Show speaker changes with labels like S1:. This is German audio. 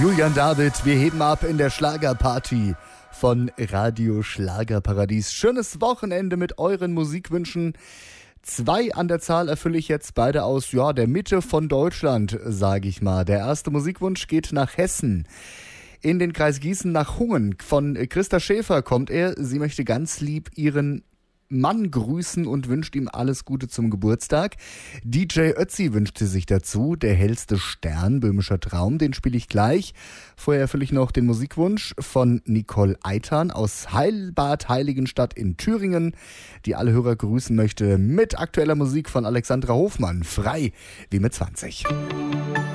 S1: Julian David, wir heben ab in der Schlagerparty von Radio Schlagerparadies. Schönes Wochenende mit euren Musikwünschen. 2 an der Zahl erfülle ich jetzt beide aus, der Mitte von Deutschland, sage ich mal. Der erste Musikwunsch geht nach Hessen. In den Kreis Gießen nach Hungen. Von Christa Schäfer kommt er. Sie möchte ganz lieb ihren Mann grüßen und wünscht ihm alles Gute zum Geburtstag. DJ Ötzi wünscht sie sich dazu. Der hellste Stern, böhmischer Traum, den spiele ich gleich. Vorher erfülle ich noch den Musikwunsch von Nicole Eitan aus Heilbad Heiligenstadt in Thüringen, die alle Hörer grüßen möchte mit aktueller Musik von Alexandra Hofmann. Frei wie mit 20.